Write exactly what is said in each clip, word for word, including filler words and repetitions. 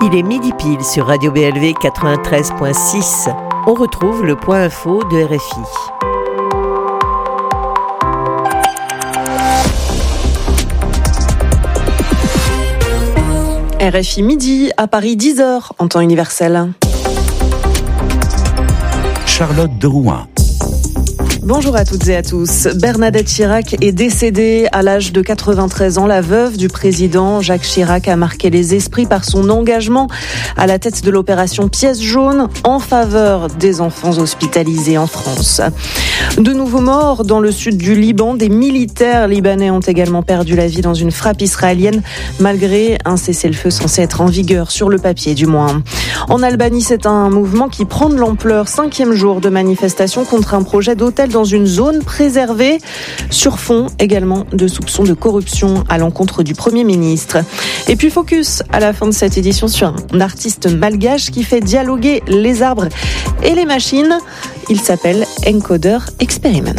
Il est midi pile sur Radio B L V quatre-vingt-treize virgule six. On retrouve le point info de R F I. R F I midi, à Paris dix heures en temps universel. Charlotte de Rouen. Bonjour à toutes et à tous. Bernadette Chirac est décédée à l'âge de quatre-vingt-treize ans. La veuve du président Jacques Chirac a marqué les esprits par son engagement à la tête de l'opération Pièce jaune en faveur des enfants hospitalisés en France. De nouveaux morts dans le sud du Liban. Des militaires libanais ont également perdu la vie dans une frappe israélienne, malgré un cessez-le-feu censé être en vigueur, sur le papier du moins. En Albanie, c'est un mouvement qui prend de l'ampleur. Cinquième jour de manifestation contre un projet d'hôtel dans une zone préservée, sur fond également de soupçons de corruption à l'encontre du Premier ministre. Et puis focus à la fin de cette édition sur un artiste malgache qui fait dialoguer les arbres et les machines. Il s'appelle Encoder Experiment.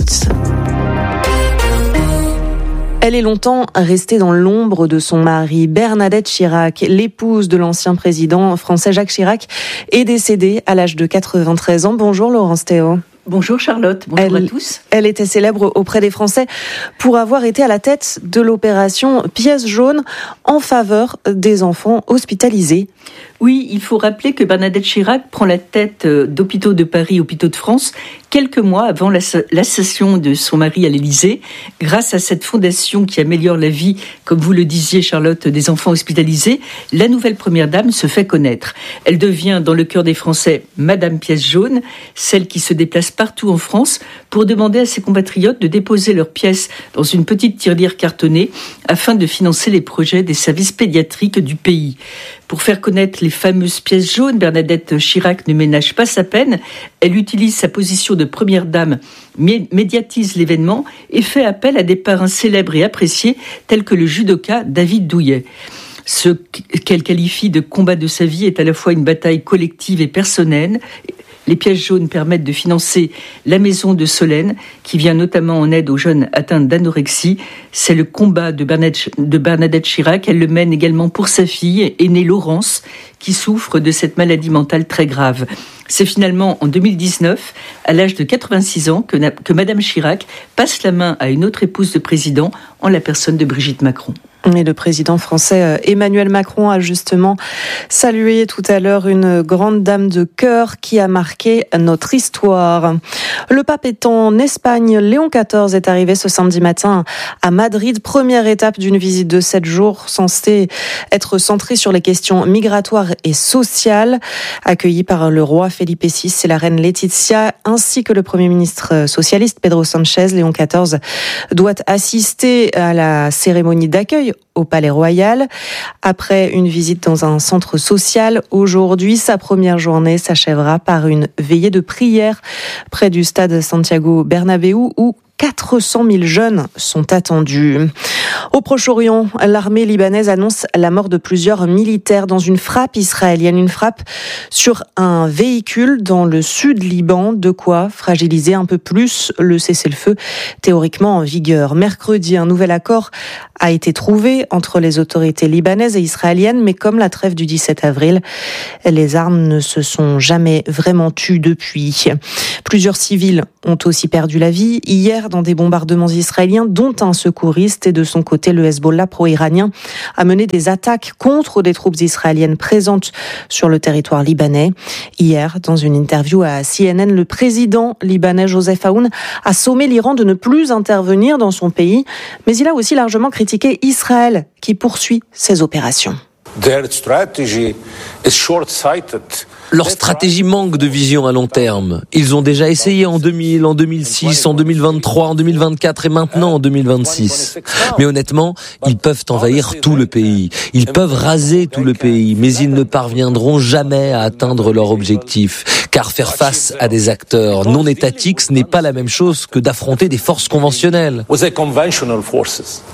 Elle est longtemps restée dans l'ombre de son mari. Bernadette Chirac, l'épouse de l'ancien président français Jacques Chirac, est décédée à l'âge de quatre-vingt-treize ans. Bonjour Laurence Théo. Bonjour Charlotte, bonjour elle, à tous. Elle était célèbre auprès des Français pour avoir été à la tête de l'opération Pièce jaune en faveur des enfants hospitalisés. Oui, il faut rappeler que Bernadette Chirac prend la tête d'Hôpitaux de Paris, Hôpitaux de France, quelques mois avant l'accession de son mari à l'Élysée, grâce à cette fondation qui améliore la vie, comme vous le disiez Charlotte, des enfants hospitalisés. La nouvelle première dame se fait connaître. Elle devient dans le cœur des Français Madame Pièce jaune, celle qui se déplace partout en France pour demander à ses compatriotes de déposer leurs pièces dans une petite tirelire cartonnée afin de financer les projets des services pédiatriques du pays. Pour faire connaître les fameuses pièces jaunes, Bernadette Chirac ne ménage pas sa peine. Elle utilise sa position de première dame, médiatise l'événement et fait appel à des parrains célèbres et appréciés tels que le judoka David Douillet. Ce qu'elle qualifie de combat de sa vie est à la fois une bataille collective et personnelle. Les pièces jaunes permettent de financer la maison de Solène, qui vient notamment en aide aux jeunes atteints d'anorexie. C'est le combat de Bernadette, de Bernadette Chirac. Elle le mène également pour sa fille, aînée Laurence, qui souffre de cette maladie mentale très grave. C'est finalement en deux mille dix-neuf, à l'âge de quatre-vingt-six ans, que, que Madame Chirac passe la main à une autre épouse de président, en la personne de Brigitte Macron. Et le président français Emmanuel Macron a justement salué tout à l'heure une grande dame de cœur qui a marqué notre histoire. Le pape est en Espagne. Léon quatorze est arrivé ce samedi matin à Madrid. Première étape d'une visite de sept jours censée être centrée sur les questions migratoires et sociales. Accueilli par le roi Felipe six et la reine Laetitia ainsi que le premier ministre socialiste Pedro Sánchez, Léon quatorze doit assister à la cérémonie d'accueil au Palais Royal. Après une visite dans un centre social, aujourd'hui, sa première journée s'achèvera par une veillée de prière près du stade Santiago Bernabéu où quatre cent mille jeunes sont attendus. Au Proche-Orient, l'armée libanaise annonce la mort de plusieurs militaires dans une frappe israélienne, une frappe sur un véhicule dans le sud Liban, de quoi fragiliser un peu plus le cessez-le-feu théoriquement en vigueur. Mercredi, un nouvel accord a été trouvé entre les autorités libanaises et israéliennes, mais comme la trêve du dix-sept avril, les armes ne se sont jamais vraiment tues depuis. Plusieurs civils ont aussi perdu la vie hier dans des bombardements israéliens, dont un secouriste, et de son côté, le Hezbollah pro-iranien a mené des attaques contre des troupes israéliennes présentes sur le territoire libanais. Hier, dans une interview à C N N, le président libanais Joseph Aoun a sommé l'Iran de ne plus intervenir dans son pays, mais il a aussi largement critiqué Israël qui poursuit ses opérations. Their strategy is short-sighted. Leur stratégie manque de vision à long terme. Ils ont déjà essayé en deux mille, en deux mille six, en deux mille vingt-trois, en deux mille vingt-quatre et maintenant en deux mille vingt-six. Mais honnêtement, ils peuvent envahir tout le pays. Ils peuvent raser tout le pays, mais ils ne parviendront jamais à atteindre leur objectif. Car faire face à des acteurs non étatiques, ce n'est pas la même chose que d'affronter des forces conventionnelles.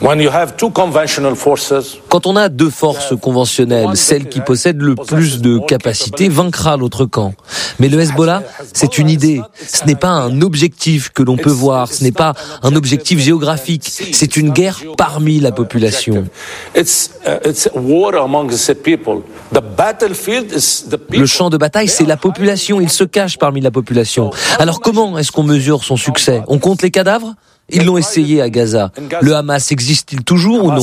Quand on a deux forces conventionnelles, celle qui possède le plus de capacités vaincra l'autre camp. Mais le Hezbollah, c'est une idée. Ce n'est pas un objectif que l'on peut voir. Ce n'est pas un objectif géographique. C'est une guerre parmi la population. Le champ de bataille, c'est la population. Il se cache parmi la population. Alors comment est-ce qu'on mesure son succès ? On compte les cadavres ? Ils l'ont essayé à Gaza. Le Hamas existe-t-il toujours ou non ?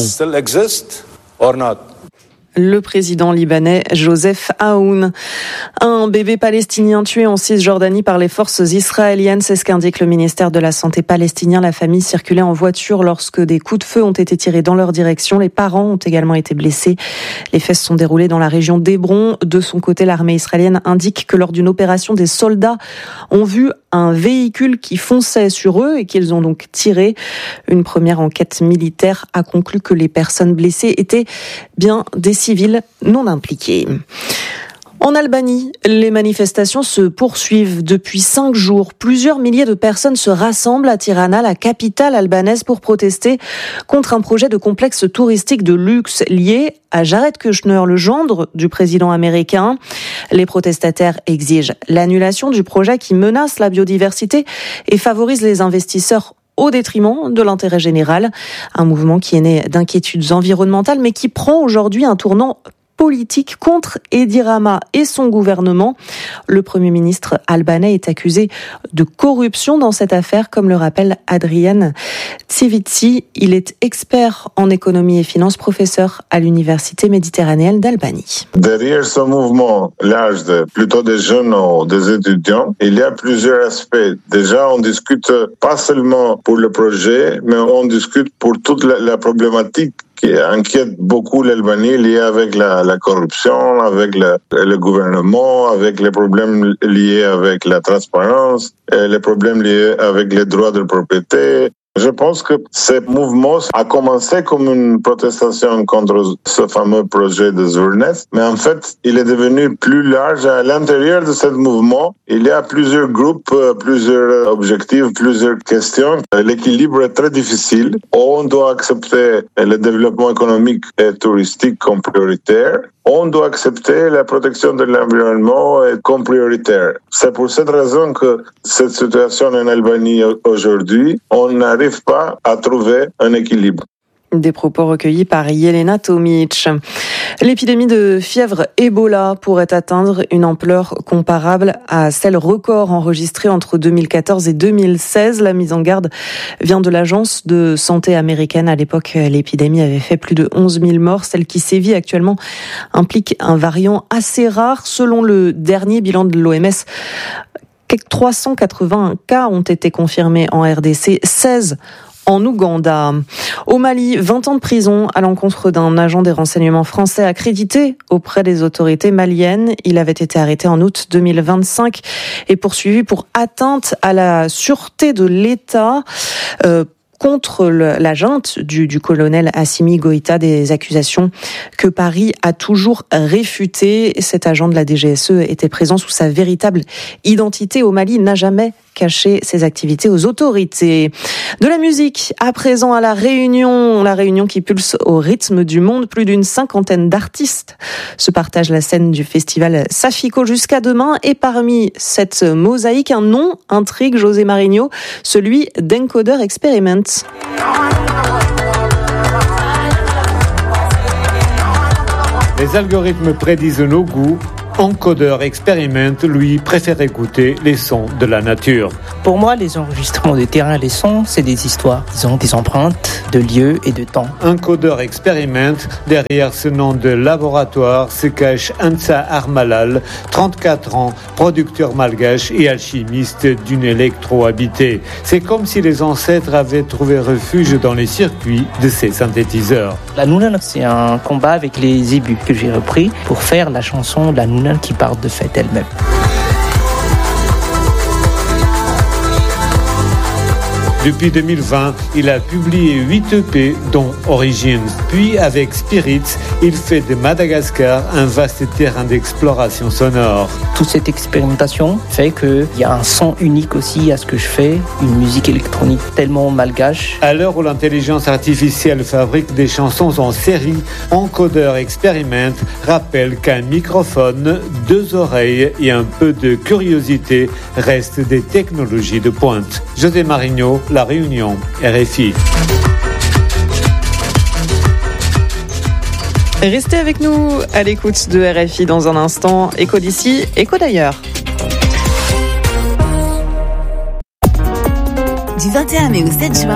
Le président libanais Joseph Aoun. Un bébé palestinien tué en Cisjordanie par les forces israéliennes, c'est ce qu'indique le ministère de la Santé palestinien. La famille circulait en voiture lorsque des coups de feu ont été tirés dans leur direction. Les parents ont également été blessés. Les faits se sont déroulés dans la région d'Hébron. De son côté, l'armée israélienne indique que lors d'une opération, des soldats ont vu un véhicule qui fonçait sur eux et qu'ils ont donc tiré. Une première enquête militaire a conclu que les personnes blessées étaient bien des civils non impliqués. En Albanie, les manifestations se poursuivent depuis cinq jours. Plusieurs milliers de personnes se rassemblent à Tirana, la capitale albanaise, pour protester contre un projet de complexe touristique de luxe lié à Jared Kushner, le gendre du président américain. Les protestataires exigent l'annulation du projet qui menace la biodiversité et favorise les investisseurs au détriment de l'intérêt général. Un mouvement qui est né d'inquiétudes environnementales, mais qui prend aujourd'hui un tournant politique contre Edi Rama et son gouvernement. Le Premier ministre albanais est accusé de corruption dans cette affaire, comme le rappelle Adrian Tsivici. Il est expert en économie et finances, professeur à l'Université méditerranéenne d'Albanie. Derrière ce mouvement large, de, plutôt des jeunes ou des étudiants, il y a plusieurs aspects. Déjà, on discute pas seulement pour le projet, mais on discute pour toute la, la problématique qui inquiète beaucoup l'Albanie, liée avec la, la corruption, avec le, le gouvernement, avec les problèmes liés avec la transparence, et les problèmes liés avec les droits de propriété. Je pense que ce mouvement a commencé comme une protestation contre ce fameux projet de Zurneth, mais en fait, il est devenu plus large. À l'intérieur de ce mouvement, il y a plusieurs groupes, plusieurs objectifs, plusieurs questions. L'équilibre est très difficile. On doit accepter le développement économique et touristique comme prioritaire. On doit accepter la protection de l'environnement comme prioritaire. C'est pour cette raison que cette situation en Albanie aujourd'hui, on n'arrive pas à trouver un équilibre. Des propos recueillis par Jelena Tomic. L'épidémie de fièvre Ebola pourrait atteindre une ampleur comparable à celle record enregistrée entre deux mille quatorze et deux mille seize. La mise en garde vient de l'Agence de santé américaine. À l'époque, l'épidémie avait fait plus de onze mille morts. Celle qui sévit actuellement implique un variant assez rare. Selon le dernier bilan de l'O M S, trois cent quatre-vingts cas ont été confirmés en R D C, seize en Ouganda. Au Mali, vingt ans de prison à l'encontre d'un agent des renseignements français accrédité auprès des autorités maliennes. Il avait été arrêté en août deux mille vingt-cinq et poursuivi pour atteinte à la sûreté de l'État. Euh, contre le, la junte du, du colonel Assimi Goïta, des accusations que Paris a toujours réfutées. Cet agent de la D G S E était présent sous sa véritable identité au Mali, n'a jamais caché ses activités aux autorités. De la musique, à présent à La Réunion, la Réunion qui pulse au rythme du monde. Plus d'une cinquantaine d'artistes se partagent la scène du festival Safiko jusqu'à demain. Et parmi cette mosaïque, un nom intrigue José Marigno, celui d'Encoder Experiment. Les algorithmes prédisent nos goûts. Encoder Experiment, lui, préfère écouter les sons de la nature. Pour moi, les enregistrements de terrain, les sons, c'est des histoires. Ils ont des empreintes de lieux et de temps. Encoder Experiment, derrière ce nom de laboratoire se cache Ansa Armalal, trente-quatre ans, producteur malgache et alchimiste d'une électro habitée. C'est comme si les ancêtres avaient trouvé refuge dans les circuits de ces synthétiseurs. La Noonan, c'est un combat avec les zébus que j'ai repris pour faire la chanson de la Noonan qui part de fait elle-même. Depuis deux mille vingt, il a publié huit E P, dont Origins. Puis, avec Spirits, il fait de Madagascar un vaste terrain d'exploration sonore. Toute cette expérimentation fait qu'il y a un son unique aussi à ce que je fais, une musique électronique tellement malgache. À l'heure où l'intelligence artificielle fabrique des chansons en série, Encodeur Experiment rappelle qu'un microphone, deux oreilles et un peu de curiosité restent des technologies de pointe. José Marigno, La Réunion, R F I. Restez avec nous à l'écoute de R F I dans un instant. Écho d'ici, écho d'ailleurs. Du vingt et un mai au sept juin,